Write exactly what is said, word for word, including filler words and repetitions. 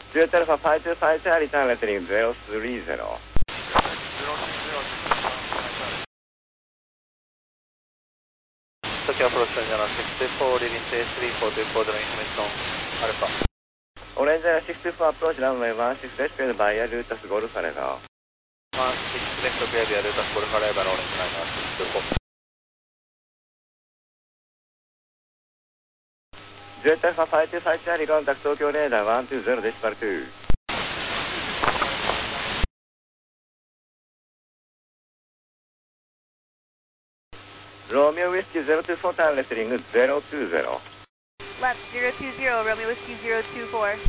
ジュエットアルファファイブファイブチャーリーターンレッテリングゼロスリーゼロ。 Tokyo approach China six four leading to three four two four information Alpha. Orange six two four approach runway one six left clear by air Lutas Golf Aleva. one six left clear by Lutas Golf Aleva Orange China six two four. Jet Alpha five two five Charlie contact Tokyo radar one two zero decimal two. Romeo Whiskey zero two four time left ring zero two zero. Left zero two zero, Romeo Whiskey zero two four.